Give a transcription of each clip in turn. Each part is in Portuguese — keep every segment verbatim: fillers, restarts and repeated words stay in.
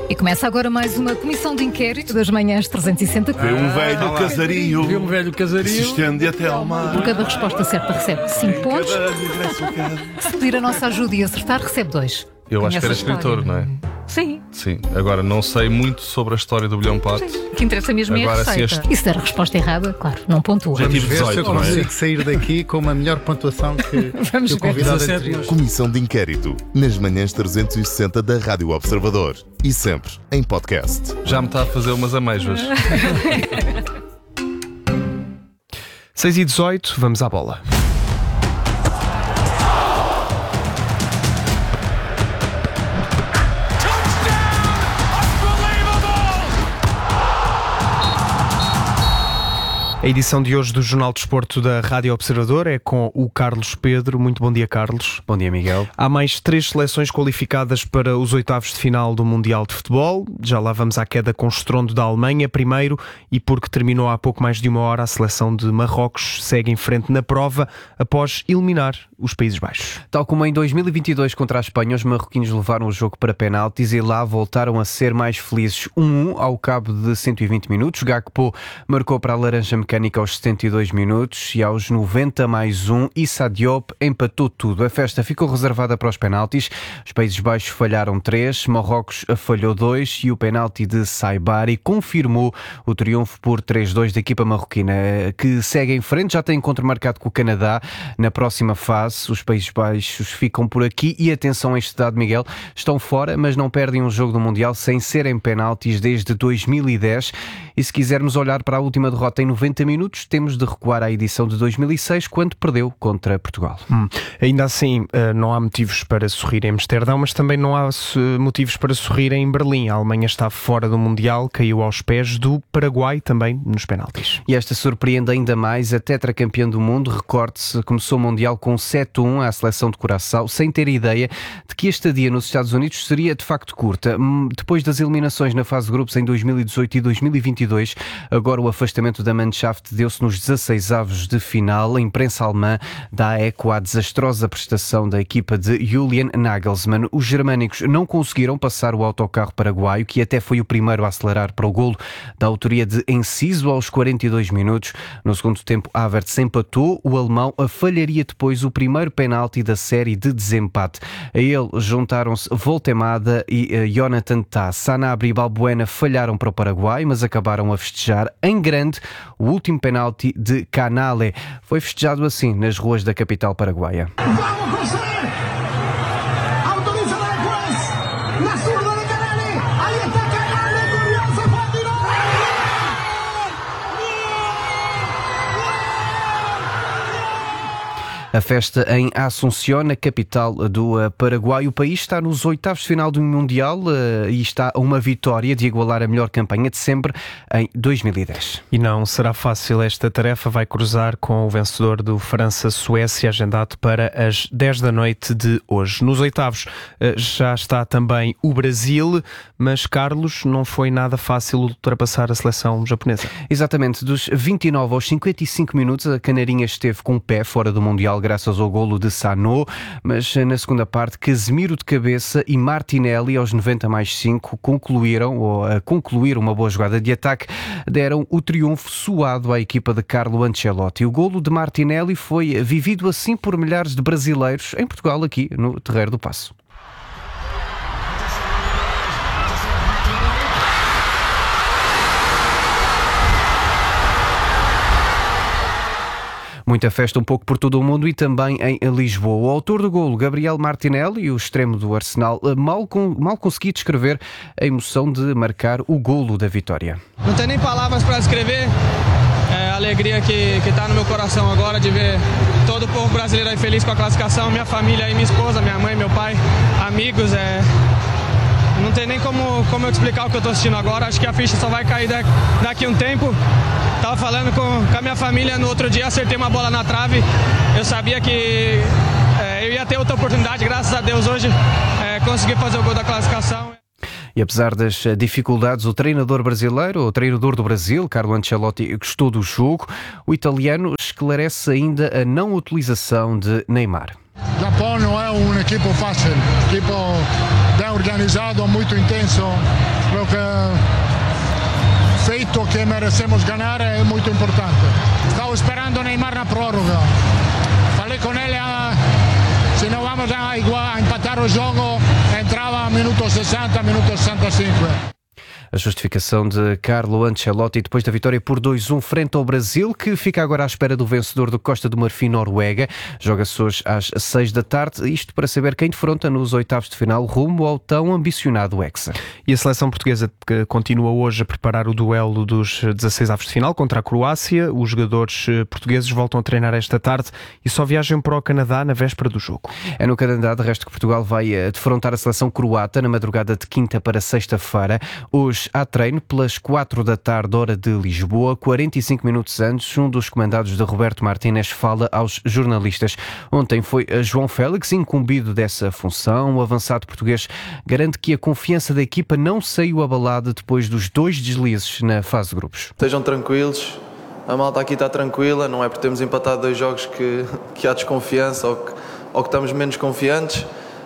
E começa agora mais uma comissão de inquérito das manhãs trezentos e sessenta. Vê um velho Ah, casario, Vê um velho casario. se estende até ao mar. Por cada resposta certa recebe cinco pontos. Cada regresso a casa. Se pedir a nossa ajuda e acertar, recebe dois. Eu acho que era Conhece a escritor, história? não é? Sim. Sim. Agora, não sei muito sobre a história do bilhão pato. O que interessa mesmo é a Agora, se receita. este- E se der a resposta errada, claro, não pontua. Já tive Ver se eu dezoito, não é? consigo sair daqui com uma melhor pontuação que, Vamos que o ver. convidado dezassete. anterior. Comissão de Inquérito, nas manhãs trezentos e sessenta da Rádio Observador e sempre em podcast. Já me está a fazer umas amêijoas. seis e dezoito, vamos à bola. A edição de hoje do Jornal de Desporto da Rádio Observador é com o Carlos Pedro. Muito bom dia, Carlos. Bom dia, Miguel. Há mais três seleções qualificadas para os oitavos de final do Mundial de Futebol. Já lá vamos à queda com estrondo da Alemanha, primeiro, e porque terminou há pouco mais de uma hora, a seleção de Marrocos segue em frente na prova após eliminar os Países Baixos. Tal como em dois mil e vinte e dois contra a Espanha, os marroquinos levaram o jogo para penaltis e lá voltaram a ser mais felizes. um a um ao cabo de cento e vinte minutos. Gakpo marcou para a Laranja Mecânica aos setenta e dois minutos e aos noventa mais um, Issa Diop empatou tudo. A festa ficou reservada para os penaltis. Os Países Baixos falharam três, Marrocos falhou dois e o penalti de Saibari confirmou o triunfo por três a dois da equipa marroquina, que segue em frente. Já tem encontro marcado com o Canadá na próxima fase. Os Países Baixos ficam por aqui e atenção a este dado, Miguel, estão fora, mas não perdem um jogo do Mundial sem serem penaltis desde dois mil e dez. E se quisermos olhar para a última derrota em noventa minutos, temos de recuar à edição de dois mil e seis, quando perdeu contra Portugal. Hum. Ainda assim, não há motivos para sorrir em Amsterdão, mas também não há motivos para sorrir em Berlim. A Alemanha está fora do Mundial, caiu aos pés do Paraguai, também nos penaltis. E esta surpreende ainda mais a tetracampeã do mundo. Recorde-se, começou o Mundial com sete a um à seleção de Curaçao, sem ter ideia de que a estadia nos Estados Unidos seria de facto curta. Depois das eliminações na fase de grupos em dois mil e dezoito e dois mil e vinte e dois, agora o afastamento da Mannschaft deu-se nos dezasseisavos de final. A imprensa alemã dá eco à desastrosa prestação da equipa de Julian Nagelsmann. Os germânicos não conseguiram passar o autocarro paraguaio, que até foi o primeiro a acelerar para o golo da autoria de Enciso aos quarenta e dois minutos. No segundo tempo, Havertz empatou. O alemão falharia depois o primeiro penalti da série de desempate. A ele juntaram-se Voltemada e uh, Jonathan Tah. Sanabria e Balbuena falharam para o Paraguai, mas acabaram a festejar em grande o último penalti de Canale. Foi festejado assim nas ruas da capital paraguaia. ¡Vamos, José! ¡Autoriza la juez! ¡La zurda de Canale! ¡Ahí está Canale! ¡Curioso! ¡Fue a tirar! A festa em Asunción, na capital do Paraguai. O país está nos oitavos de final do Mundial uh, e está a uma vitória de igualar a melhor campanha de sempre em dois mil e dez. E não será fácil esta tarefa, vai cruzar com o vencedor do França-Suécia, agendado para as dez da noite de hoje. Nos oitavos uh, já está também o Brasil, mas Carlos, não foi nada fácil ultrapassar a seleção japonesa. Exatamente, dos vinte e nove aos cinquenta e cinco minutos, a Canarinha esteve com o pé fora do Mundial graças ao golo de Sanó, mas na segunda parte, Casemiro de cabeça e Martinelli aos noventa mais cinco concluíram, ou a concluir uma boa jogada de ataque, deram o triunfo suado à equipa de Carlo Ancelotti. O golo de Martinelli foi vivido assim por milhares de brasileiros em Portugal, aqui no Terreiro do Paço. Muita festa um pouco por todo o mundo e também em Lisboa. O autor do golo, Gabriel Martinelli, o extremo do Arsenal, mal, mal consegui descrever a emoção de marcar o golo da vitória. Não tem nem palavras para descrever é, a alegria que está no meu coração agora de ver todo o povo brasileiro aí feliz com a classificação, minha família aí, minha esposa, minha mãe, meu pai, amigos. É... Não tem nem como, como eu te explicar o que eu estou assistindo agora. Acho que a ficha só vai cair daqui a um tempo. Estava falando com, com a minha família no outro dia, acertei uma bola na trave. Eu sabia que é, eu ia ter outra oportunidade, graças a Deus hoje é, consegui fazer o gol da classificação. E apesar das dificuldades, o treinador brasileiro, o treinador do Brasil, Carlo Ancelotti, gostou do jogo. O italiano esclarece ainda a não utilização de Neymar. Japão não é uma equipe fácil, equipe dá organizado, muito intenso. Creo que feito que merecemos ganhar é muito importante. Estava esperando Neymar na prórroga. Falei com ele, ah, se não vamos a, igual, a empatar o jogo, entrava minuto sessenta, minuto sessenta e cinco. A justificação de Carlo Ancelotti depois da vitória por dois a um frente ao Brasil, que fica agora à espera do vencedor do Costa do Marfim, Noruega. Joga-se hoje às seis da tarde, isto para saber quem defronta nos oitavos de final rumo ao tão ambicionado Hexa. E a seleção portuguesa que continua hoje a preparar o duelo dos dezasseis avos de final contra a Croácia. Os jogadores portugueses voltam a treinar esta tarde e só viajam para o Canadá na véspera do jogo. É no Canadá, de resto, que Portugal vai defrontar a seleção croata na madrugada de quinta para sexta-feira. Hoje há treino pelas quatro da tarde, hora de Lisboa. quarenta e cinco minutos antes, um dos comandados de Roberto Martínez fala aos jornalistas. Ontem foi João Félix incumbido dessa função. O avançado português garante que a confiança da equipa não saiu abalada depois dos dois deslizes na fase de grupos. Estejam tranquilos, a malta aqui está tranquila, não é porque temos empatado dois jogos que, que há desconfiança ou que, ou que estamos menos confiantes.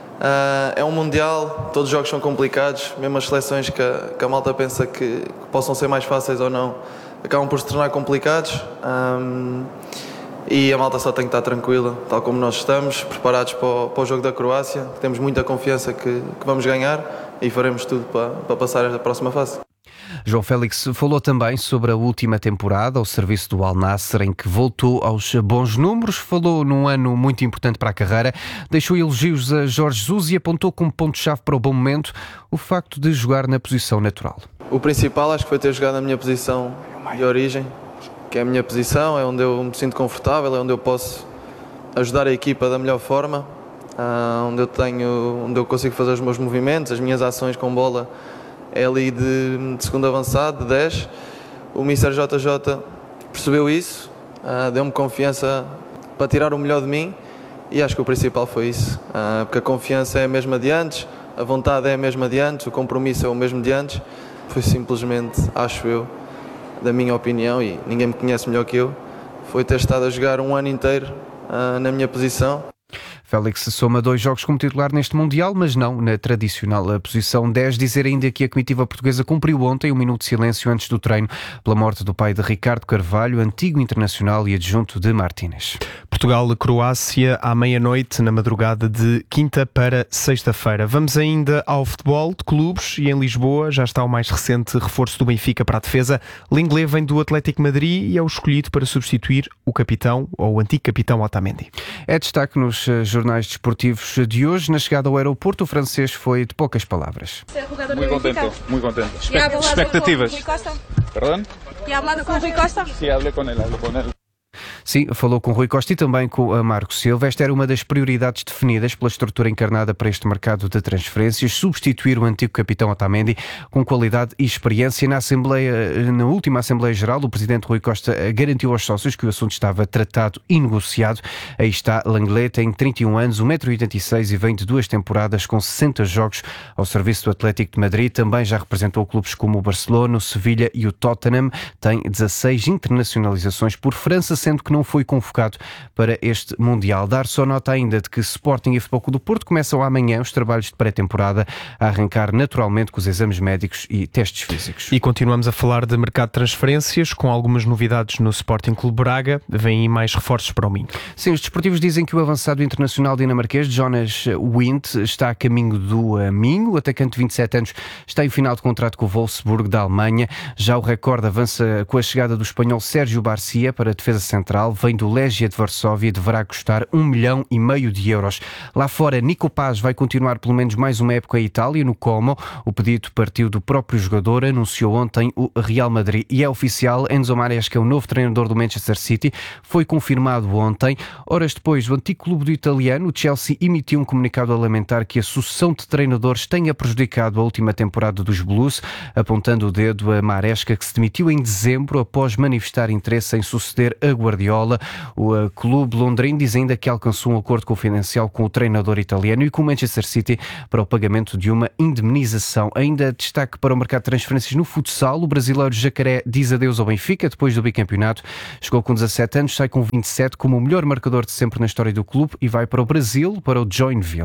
Uh, é um Mundial, todos os jogos são complicados, mesmo as seleções que a, que a malta pensa que, que possam ser mais fáceis ou não, acabam por se tornar complicados. Um, e a malta só tem que estar tranquila, tal como nós estamos, preparados para o, para o jogo da Croácia, temos muita confiança que, que vamos ganhar e faremos tudo para, para passar a próxima fase. João Félix falou também sobre a última temporada ao serviço do Al Nassr, em que voltou aos bons números, falou num ano muito importante para a carreira, deixou elogios a Jorge Jesus e apontou como ponto-chave para o bom momento o facto de jogar na posição natural. O principal acho que foi ter jogado na minha posição de origem, que é a minha posição, é onde eu me sinto confortável, é onde eu posso ajudar a equipa da melhor forma, onde eu tenho, onde eu consigo fazer os meus movimentos, as minhas ações com bola. É ali de, de segundo avançado, de dez. O mister J J percebeu isso, uh, deu-me confiança para tirar o melhor de mim e acho que o principal foi isso. Uh, porque a confiança é a mesma de antes, a vontade é a mesma de antes, o compromisso é o mesmo de antes. Foi simplesmente, acho eu, da minha opinião, e ninguém me conhece melhor que eu, foi ter estado a jogar um ano inteiro uh, na minha posição. Félix soma dois jogos como titular neste Mundial, mas não na tradicional posição dez. Dizer ainda que a comitiva portuguesa cumpriu ontem um minuto de silêncio antes do treino pela morte do pai de Ricardo Carvalho, antigo internacional e adjunto de Martínez. Portugal-Croácia à meia-noite na madrugada de quinta para sexta-feira. Vamos ainda ao futebol de clubes e em Lisboa já está o mais recente reforço do Benfica para a defesa. Lenglet vem do Atlético Madrid e é o escolhido para substituir o capitão ou o antigo capitão Otamendi. É destaque nos jornais desportivos de hoje. Na chegada ao aeroporto, o francês foi de poucas palavras. Muito contente, muito contente. Expectativas. Perdão? E hablado com o Rui Costa? Sim, falei com ele, falei com ele. Sim, falou com Rui Costa e também com a Marco Silva. Esta era uma das prioridades definidas pela estrutura encarnada para este mercado de transferências, substituir o antigo capitão Otamendi com qualidade e experiência. Na, Assembleia, na última Assembleia Geral, o presidente Rui Costa garantiu aos sócios que o assunto estava tratado e negociado. Aí está, Lenglet tem trinta e um anos, um metro e oitenta e seis e vem de duas temporadas com sessenta jogos ao serviço do Atlético de Madrid. Também já representou clubes como o Barcelona, o Sevilha e o Tottenham. Tem dezasseis internacionalizações por França, sendo que não foi convocado para este Mundial. Dar só nota ainda de que Sporting e Futebol Clube do Porto começam amanhã os trabalhos de pré-temporada, a arrancar naturalmente com os exames médicos e testes físicos. E continuamos a falar de mercado de transferências, com algumas novidades no Sporting Clube Braga. Vêm aí mais reforços para o Minho. Sim, os desportivos dizem que o avançado internacional dinamarquês Jonas Wind está a caminho do Minho. O atacante de vinte e sete anos está em final de contrato com o Wolfsburg da Alemanha. Já o recorde avança com a chegada do espanhol Sérgio Barcia para a defesa central. Vem do Legia de Varsóvia e deverá custar um milhão e meio de euros. Lá fora, Nico Paz vai continuar pelo menos mais uma época em Itália, no Como. O pedido partiu do próprio jogador, anunciou ontem o Real Madrid. E é oficial, Enzo Maresca é o novo treinador do Manchester City. Foi confirmado ontem. Horas depois, o antigo clube do italiano, o Chelsea, emitiu um comunicado a lamentar que a sucessão de treinadores tenha prejudicado a última temporada dos Blues, apontando o dedo a Maresca, que se demitiu em dezembro após manifestar interesse em suceder a Guardiola. O uh, clube londrino diz ainda que alcançou um acordo confidencial com o treinador italiano e com o Manchester City para o pagamento de uma indemnização. Ainda destaque para o mercado de transferências no futsal. O brasileiro Jacaré diz adeus ao Benfica depois do bicampeonato. Chegou com dezassete anos, sai com vinte e sete como o melhor marcador de sempre na história do clube e vai para o Brasil, para o Joinville.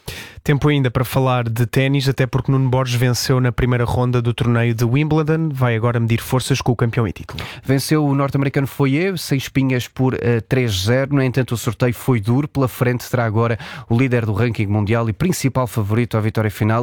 Tempo ainda para falar de ténis, até porque Nuno Borges venceu na primeira ronda do torneio de Wimbledon. Vai agora medir forças com o campeão em título. Venceu o norte-americano Foyer, seis pinhas por uh, três zero. No entanto, o sorteio foi duro. Pela frente terá agora o líder do ranking mundial e principal favorito à vitória final,